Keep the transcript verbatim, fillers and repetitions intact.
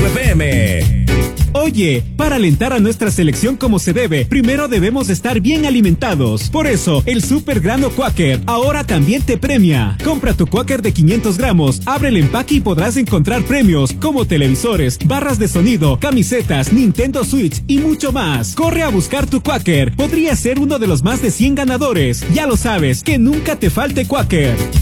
F M. Oye, para alentar a nuestra selección como se debe, primero debemos estar bien alimentados. Por eso, el Super Grano Quaker ahora también te premia. Compra tu Quaker de quinientos gramos, abre el empaque y podrás encontrar premios como televisores, barras de sonido, camisetas, Nintendo Switch y mucho más. Corre a buscar tu Quaker. Podría ser uno de los más de cien ganadores. Ya lo sabes, que nunca te falte Quaker.